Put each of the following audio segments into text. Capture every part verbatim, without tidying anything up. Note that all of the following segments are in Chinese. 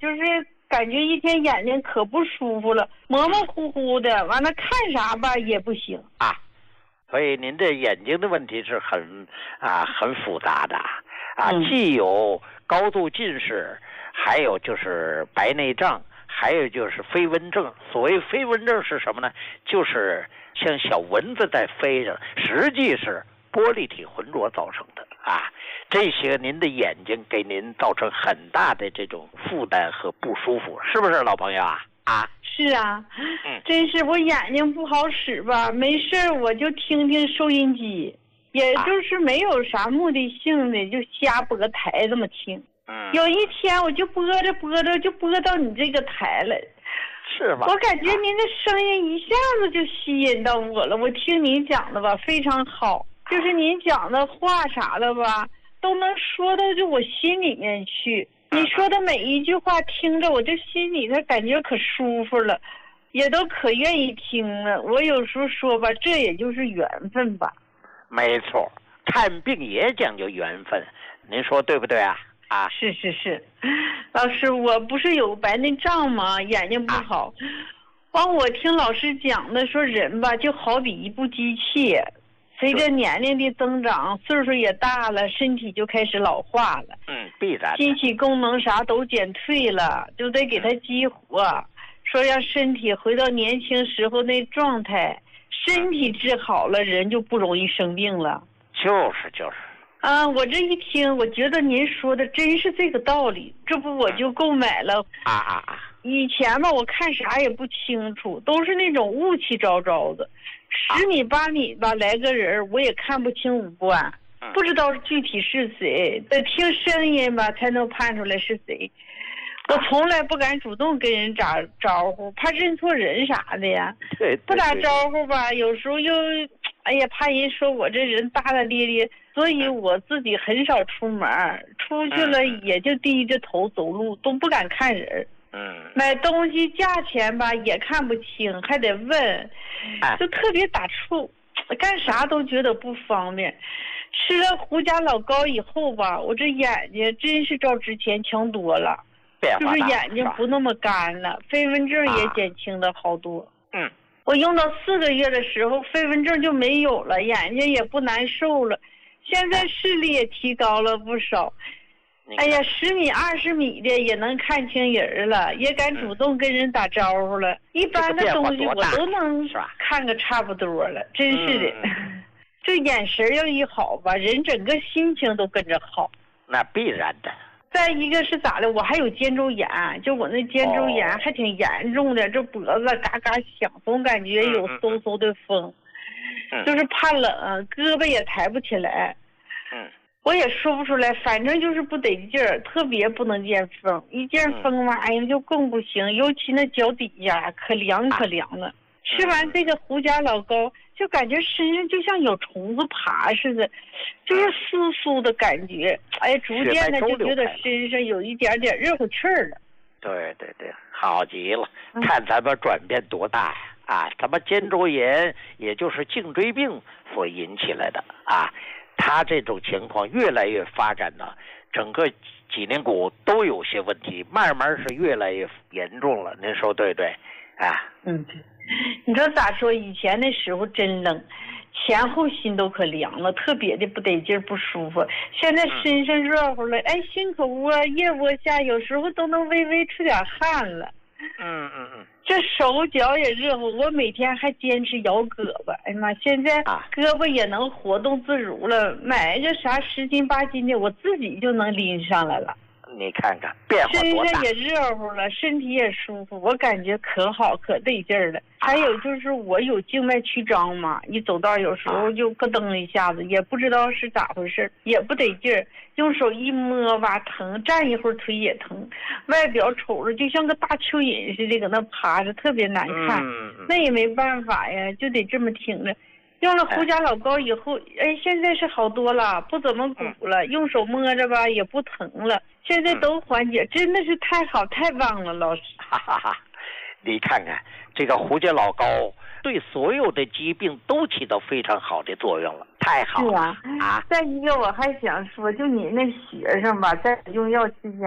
就是感觉一天眼睛可不舒服了，模模糊糊的，完了看啥吧也不行啊。所以您这眼睛的问题是很啊很复杂的啊， 嗯、 既有高度近视，还有就是白内障，还有就是飞蚊症。所谓飞蚊症是什么呢？就是像小蚊子在飞着，实际是玻璃体浑浊造成的啊。这些您的眼睛给您造成很大的这种负担和不舒服，是不是老朋友啊？啊， 是啊， 嗯， 真是我眼睛不好使吧，没事我就听听收音机，也就是没有啥目的性的，就瞎播台这么听。 嗯， 有一天我就播着播着就播到你这个台了， 是吗？ 我感觉您的声音一下子就吸引到我了。我听您讲的吧，非常好，就是您讲的话啥的吧，都能说到就我心里面去。你说的每一句话听着我这心里头感觉可舒服了，也都可愿意听了。我有时候说吧，这也就是缘分吧。 没错，看病也讲究缘分，您说对不对啊？啊， 是是是，老师，我不是有白内障吗？眼睛不好。完、啊，我听老师讲的说，人吧就好比一部机器，随着年龄的增长，岁数也大了，身体就开始老化了。 嗯，必然。 机器功能啥都减退了，就得给它激活，说让身体回到年轻时候那状态。身体治好了，人就不容易生病了。 就是就是。 啊，我这一听，我觉得您说的真是这个道理，这不我就购买了。 啊啊啊！ 以前吧，我看啥也不清楚，都是那种雾气昭昭的，十米八米吧来个人，我也看不清五官，不知道具体是谁，得听声音吧才能判出来是谁。我从来不敢主动跟人打招呼，怕认错人啥的呀。 对， 不打招呼吧，有时候又，哎呀，怕人说我这人大大咧咧，所以我自己很少出门，出去了也就低着头走路，都不敢看人。 嗯。 买东西价钱吧也看不清，还得问，就特别打怵，干啥都觉得不方便。吃了胡家老膏以后吧，我这眼睛真是照之前强多了。就是眼睛不那么干了，飞蚊症也减轻了好多。 啊、嗯， 我用到四个月的时候，飞蚊症就没有了，眼睛也不难受了，现在视力也提高了不少。哎呀，十米二十米的也能看清人了，也敢主动跟人打招呼了。嗯、一般的东西我都能看个差不多了，真是的。嗯、这眼神要一好吧，人整个心情都跟着好。 那必然的。 再一个是咋的，我还有肩周炎，就我那肩周炎还挺严重的，哦、这脖子嘎嘎响，总感觉有嗖嗖的风， 嗯、 就是怕冷，胳膊也抬不起来。 嗯， 我也说不出来，反正就是不得劲儿，特别不能见风，一见风嘛，哎呀就更不行，尤其那脚底下可凉可凉了。啊、吃完这个胡家老膏，就感觉身上就像有虫子爬似的，就是酥酥的感觉。哎，逐渐的就觉得身上有一点点热乎气儿了。 对对对，好极了！看咱们转变多大呀！啊，咱们肩周炎也就是颈椎病所引起来的啊，他这种情况越来越发展呢，整个脊梁骨都有些问题，慢慢是越来越严重了。您说对不对？啊， 嗯，你说咋说？以前那时候真冷，前后心都可凉了，特别的不得劲儿，不舒服。现在身上热乎了，嗯、哎，心口窝、腋窝下有时候都能微微出点汗了。 嗯嗯嗯， 这手脚也热乎，我每天还坚持摇胳膊。哎呀妈，现在胳膊也能活动自如了，买一个啥十斤八斤的，我自己就能拎上来了。 你看看变化多大， 身上也热乎了，身体也舒服，我感觉可好可得劲儿了。还有就是我有静脉曲张嘛，一走道有时候就咯噔一下子，也不知道是咋回事，也不得劲儿，用手一摸吧疼，站一会儿腿也疼，外表瞅着就像个大蚯蚓似的搁那趴着，特别难看。 嗯、 那也没办法呀，就得这么挺着。用了胡家老膏以后，哎，现在是好多了，不怎么鼓了，嗯、用手摸着吧也不疼了，现在都缓解，嗯、真的是太好太棒了，老师。 哈哈哈，你看看这个胡家老膏对所有的疾病都起到非常好的作用了，太好了。 是啊，啊再一个我还想说，就你那学生吧，在用药期间，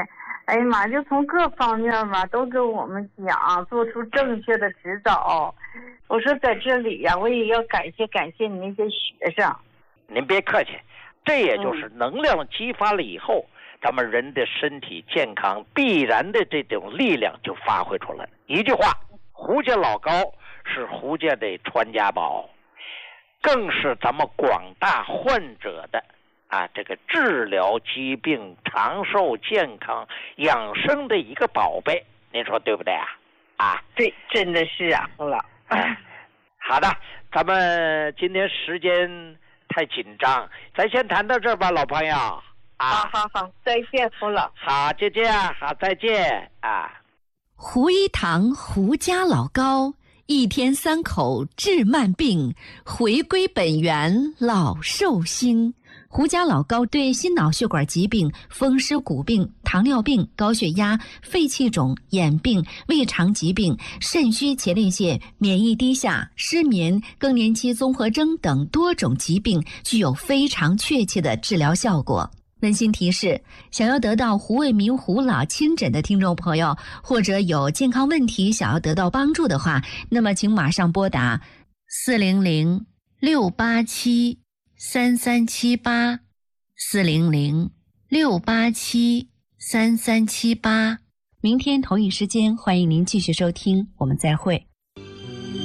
哎呀妈，就从各方面嘛都跟我们讲，做出正确的指导。我说在这里呀、啊，我也要感谢感谢你那些学生。 您别客气，这也就是能量激发了以后，嗯、咱们人的身体健康必然的这种力量就发挥出来了。一句话，胡家老高是胡家的传家宝，更是咱们广大患者的啊这个治疗疾病、长寿健康、养生的一个宝贝。您说对不对啊？啊， 对，真的是啊，胡老。 哎，好的，咱们今天时间太紧张，咱先谈到这儿吧，老朋友。啊， 好好好，再见，胡老。 好，就这样，好，再见啊。 胡一堂胡家老高，一天三口治慢病，回归本源老寿星。胡家老高对心脑血管疾病、风湿骨病、糖尿病、高血压、肺气肿、眼病、胃肠疾病、肾虚前列腺、免疫低下、失眠、更年期综合征等多种疾病具有非常确切的治疗效果。温馨提示：想要得到胡卫民胡老亲诊的听众朋友，或者有健康问题想要得到帮助的话，那么请马上拨打四零零六八七三三七八四零零六八七三三七八。明天同一时间，欢迎您继续收听，我们再会。